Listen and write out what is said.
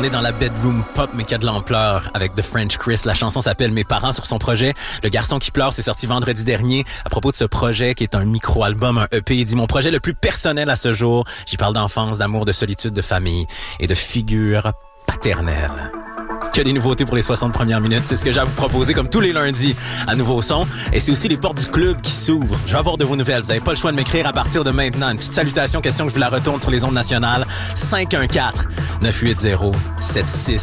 est dans la bedroom pop, mais qui a de l'ampleur avec The French Chris. La chanson s'appelle Mes parents sur son projet. Le garçon qui pleure, c'est sorti vendredi dernier. À propos de ce projet qui est un micro-album, un EP, il dit mon projet le plus personnel à ce jour. J'y parle d'enfance, d'amour, de solitude, de famille et de figure paternelle. Que des nouveautés pour les 60 premières minutes. C'est ce que j'ai à vous proposer comme tous les lundis à Nouveau Son. Et c'est aussi les portes du club qui s'ouvrent. Je vais avoir de vos nouvelles. Vous n'avez pas le choix de m'écrire à partir de maintenant. Une petite salutation, question que je vous la retourne sur les ondes nationales. 514-980-76